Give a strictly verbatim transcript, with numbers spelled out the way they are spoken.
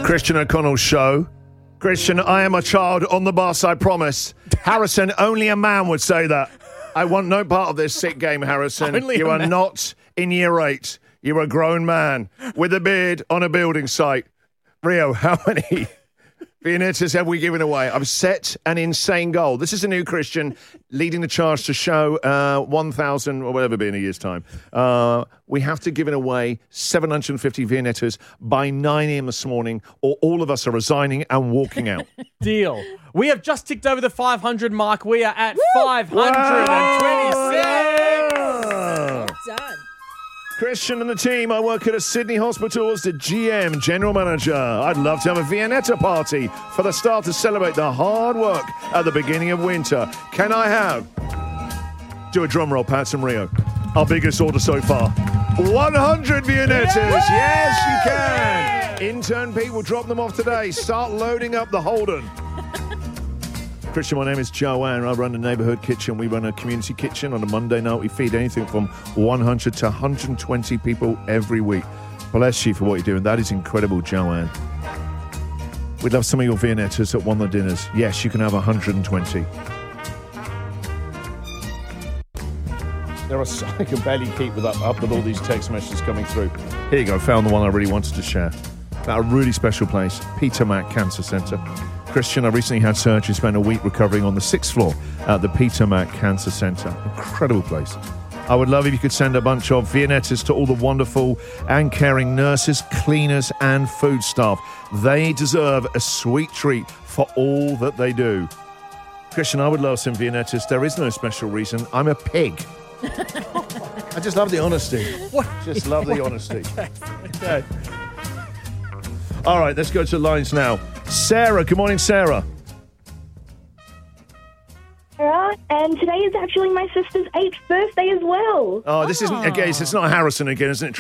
Christian O'Connell's show. Christian, I am a child on the bus, I promise. Harrison, only a man would say that. I want no part of this sick game, Harrison. Only you a are man. not in year eight. You're a grown man with a beard on a building site. Rio, how many Viennettas have we given away? I've set an insane goal. This is a new Christian leading the charge to show uh, one thousand or whatever be in a year's time. Uh, we have to give it away seven hundred fifty Viennettas by nine a.m. this morning, or all of us are resigning and walking out. Deal. We have just ticked over the five hundred mark. We are at five hundred twenty-six. Wow. Done. Christian and the team, I work at a Sydney hospital as the G M, General Manager. I'd love to have a Viennetta party for the staff to celebrate the hard work at the beginning of winter. Can I have, do a drum roll, Pats and Rio, our biggest order so far, one hundred Viennettas. Yes, you can. Intern Pete will drop them off today. Start loading up the Holden. Christian, my name is Joanne. I run a neighbourhood kitchen. We run a community kitchen. On a Monday night, we feed anything from one hundred to one hundred twenty people every week. Bless you for what you're doing. That is incredible, Joanne. We'd love some of your Viennettas at one of the dinners. Yes, you can have one hundred twenty. There are so, I can barely keep with up, up with all these text messages coming through. Here you go. Found the one I really wanted to share. About a really special place, Peter Mac Cancer Centre. Christian, I recently had surgery, spent a week recovering on the sixth floor at the Peter Mac Cancer Centre. Incredible place. I would love if you could send a bunch of Viennettas to all the wonderful and caring nurses, cleaners, and food staff. They deserve a sweet treat for all that they do. Christian, I would love some Viennettas. There is no special reason. I'm a pig. I just love the honesty. What? Just love the honesty. Okay. All right, let's go to the lines now. Sarah, good morning, Sarah. Sarah, and today is actually my sister's eighth birthday as well. Oh, this isn't, again, it's not Harrison again, isn't it?